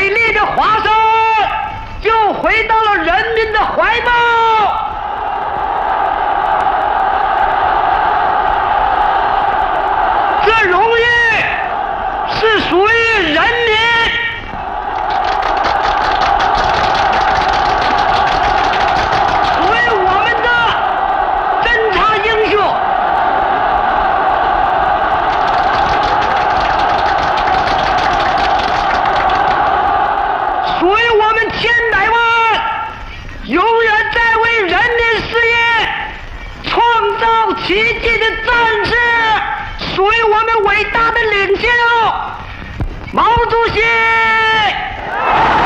美丽的华山又回到了人民的怀抱。这荣誉是属于人民。永远在为人民事业创造奇迹的战士，属于我们伟大的领袖毛主席。